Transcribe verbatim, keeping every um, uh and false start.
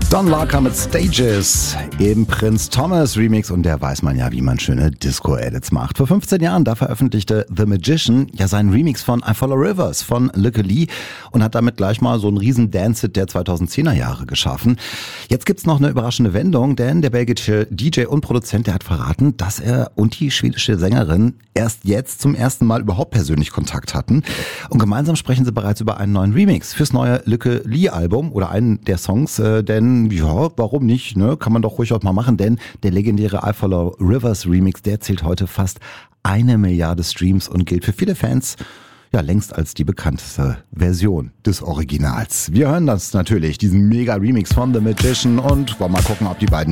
Don Larker mit Stages im Prinz Thomas Remix und der weiß man ja, wie man schöne Disco-Edits macht. Vor fünfzehn Jahren, da veröffentlichte The Magician ja seinen Remix von I Follow Rivers von Lykke Li und hat damit gleich mal so einen riesen Dance-Hit der zweitausendzehner Jahre geschaffen. Jetzt gibt's noch eine überraschende Wendung, denn der belgische D J und Produzent, der hat verraten, dass er und die schwedische Sängerin erst jetzt zum ersten Mal überhaupt persönlich Kontakt hatten. Und gemeinsam sprechen sie bereits über einen neuen Remix fürs neue Lykke Li-Album oder einen der Songs, äh, denn ja, warum nicht, ne? Kann man doch ruhig auch mal machen, denn der legendäre I Follow Rivers Remix, der zählt heute fast eine Milliarde Streams und gilt für viele Fans ja längst als die bekannteste Version des Originals. Wir hören das natürlich, diesen Mega-Remix von The Magician und wollen mal gucken, ob die beiden